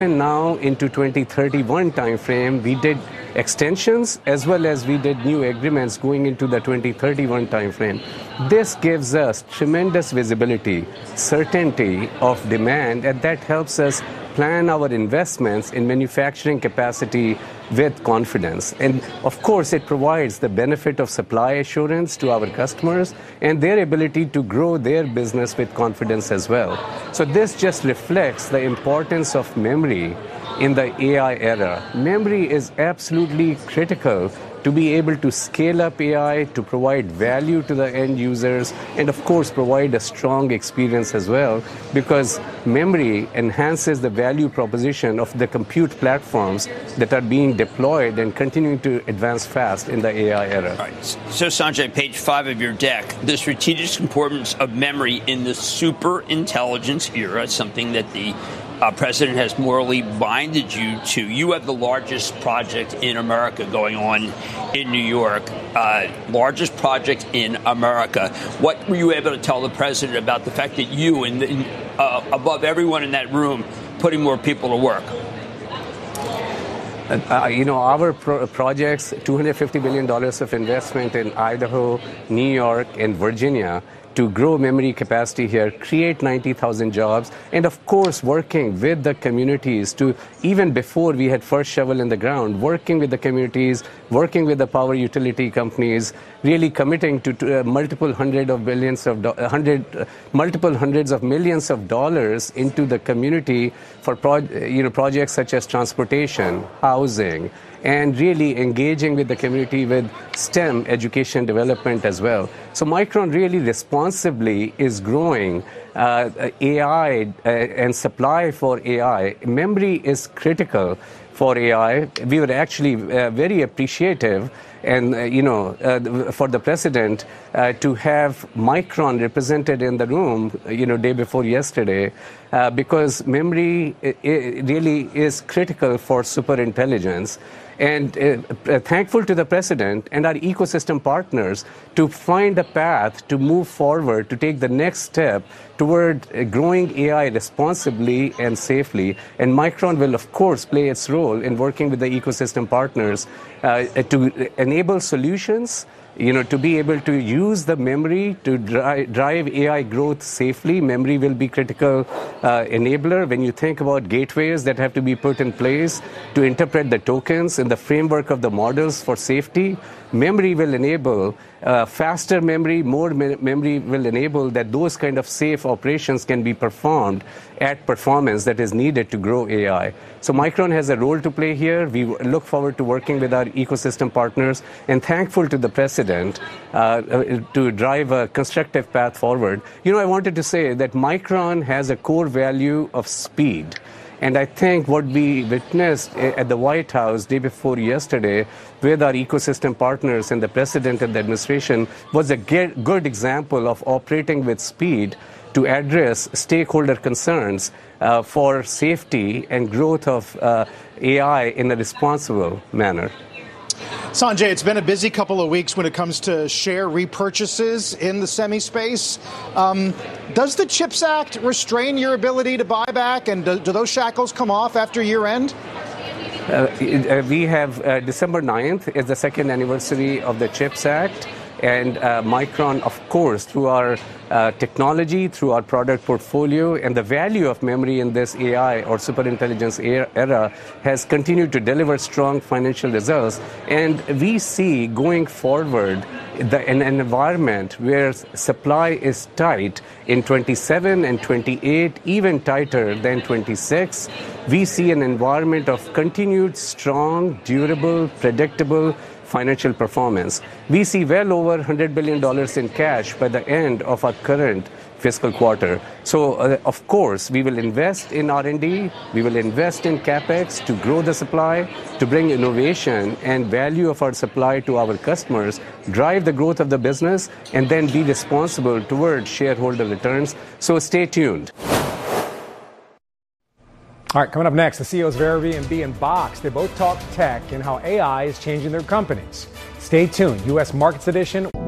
And now into 2031 timeframe, we did extensions as well as we did new agreements going into the 2031 timeframe. This gives us tremendous visibility, certainty of demand, and that helps us plan our investments in manufacturing capacity with confidence. And of course, it provides the benefit of supply assurance to our customers and their ability to grow their business with confidence as well. So this just reflects the importance of memory in the AI era. Memory is absolutely critical to be able to scale up AI, to provide value to the end users, and of course provide a strong experience as well, because memory enhances the value proposition of the compute platforms that are being deployed and continuing to advance fast in the AI era. All right. So Sanjay, page 5 of your deck, the strategic importance of memory in the super intelligence era, something that the president has morally binded you to. You have the largest project in America going on in New York, largest project in America. What were you able to tell the president about the fact that you, above everyone in that room, putting more people to work? Our projects, $250 billion of investment in Idaho, New York, and Virginia, to grow memory capacity here, create 90,000 jobs, and of course working with the communities to, even before we had first shovel in the ground, working with the communities, working with the power utility companies, really committing to multiple hundreds of millions of dollars into the community for projects such as transportation, housing, and really engaging with the community with STEM education development as well. So Micron really responsibly is growing AI and supply for AI. Memory is critical for AI. We were actually very appreciative and, for the president to have Micron represented in the room, day before yesterday, because memory really is critical for superintelligence. And thankful to the president and our ecosystem partners to find a path to move forward, to take the next step toward growing AI responsibly and safely. And Micron will, of course, play its role in working with the ecosystem partners to enable solutions, to be able to use the memory to drive AI growth safely. Memory will be critical enabler when you think about gateways that have to be put in place to interpret the tokens in the framework of the models for safety. Memory will enable faster memory, more memory will enable that those kind of safe operations can be performed at performance that is needed to grow AI. So Micron has a role to play here. We look forward to working with our ecosystem partners and thankful to the president to drive a constructive path forward. I wanted to say that Micron has a core value of speed. And I think what we witnessed at the White House day before yesterday with our ecosystem partners and the president and the administration was a good example of operating with speed to address stakeholder concerns for safety and growth of AI in a responsible manner. Sanjay, it's been a busy couple of weeks when it comes to share repurchases in the semi space. Does the CHIPS Act restrain your ability to buy back, and do those shackles come off after year end? We have December 9th is the second anniversary of the CHIPS Act. And Micron, of course, through our technology, through our product portfolio, and the value of memory in this AI or superintelligence era has continued to deliver strong financial results. And we see going forward an environment where supply is tight in 27 and 28, even tighter than 26. We see an environment of continued strong, durable, predictable financial performance. We see well over $100 billion in cash by the end of our current fiscal quarter. So, of course, we will invest in R&D, we will invest in CapEx to grow the supply, to bring innovation and value of our supply to our customers, drive the growth of the business, and then be responsible towards shareholder returns. So stay tuned. All right, coming up next, the CEOs of Airbnb and Box, they both talk tech and how AI is changing their companies. Stay tuned. U.S. Markets Edition.